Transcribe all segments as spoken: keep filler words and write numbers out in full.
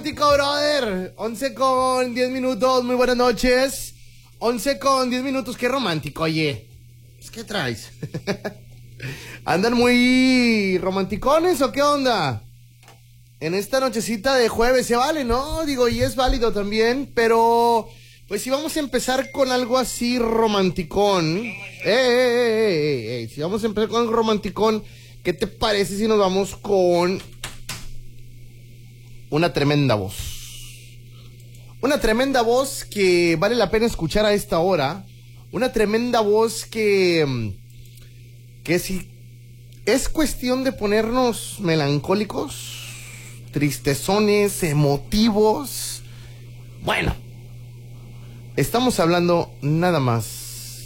romántico, brother. once con diez minutos, muy buenas noches. once con diez minutos, qué romántico, oye. ¿Qué traes? ¿Andan muy romanticones o qué onda? En esta nochecita de jueves se vale, ¿no? Digo, y es válido también, pero pues si vamos a empezar con algo así romanticón, eh, eh, eh, eh, eh, si vamos a empezar con algo romanticón, ¿qué te parece si nos vamos con una tremenda voz? Una tremenda voz que vale la pena escuchar a esta hora. Una tremenda voz que, que si es cuestión de ponernos melancólicos, tristezones, emotivos. Bueno, estamos hablando nada más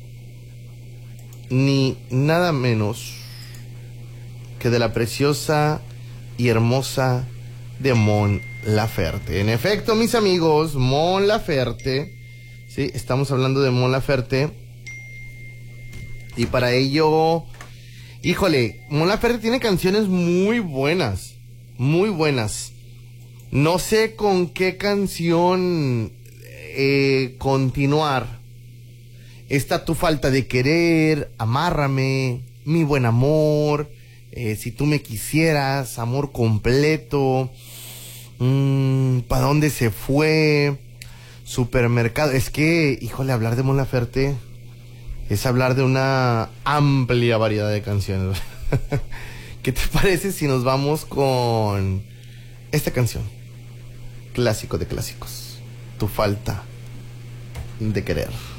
ni nada menos que de la preciosa y hermosa de Mon Laferte. En efecto, mis amigos, Mon Laferte, sí, estamos hablando de Mon Laferte. Y para ello, híjole, Mon Laferte tiene canciones muy buenas. Muy buenas. No sé con qué canción eh, continuar. Está Tu falta de querer, Amárrame, Mi buen amor, eh, Si tú me quisieras, Amor completo, mmm, ¿para dónde se fue? Supermercado. Es que, híjole, hablar de Mon Laferte es hablar de una amplia variedad de canciones. ¿Qué te parece si nos vamos con esta canción? Clásico de clásicos. Tu falta de querer.